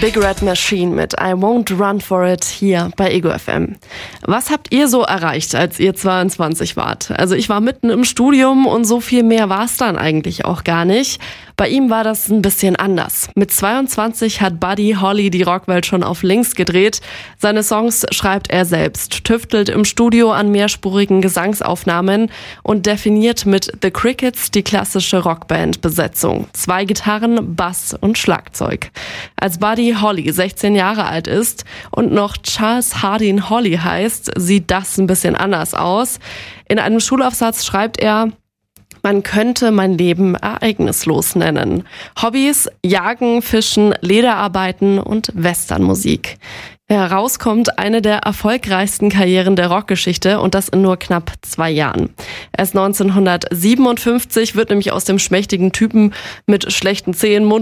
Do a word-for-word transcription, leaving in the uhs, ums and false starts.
Big Red Machine mit I Won't Run For It hier bei Ego F M. Was habt ihr so erreicht, als ihr zweiundzwanzig wart? Also ich war mitten im Studium und so viel mehr war es dann eigentlich auch gar nicht. Bei ihm war das ein bisschen anders. Mit zweiundzwanzig hat Buddy Holly die Rockwelt schon auf links gedreht. Seine Songs schreibt er selbst, tüftelt im Studio an mehrspurigen Gesangsaufnahmen und definiert mit The Crickets die klassische Rockband-Besetzung. Zwei Gitarren, Bass und Schlagzeug. Als Buddy Holly sechzehn Jahre alt ist und noch Charles Hardin Holly heißt, sieht das ein bisschen anders aus. In einem Schulaufsatz schreibt er: Man könnte mein Leben ereignislos nennen. Hobbys: Jagen, Fischen, Lederarbeiten und Westernmusik. Herauskommt eine der erfolgreichsten Karrieren der Rockgeschichte und das in nur knapp zwei Jahren. Erst neunzehnhundertsiebenundfünfzig wird nämlich aus dem schmächtigen Typen mit schlechten Zähnen,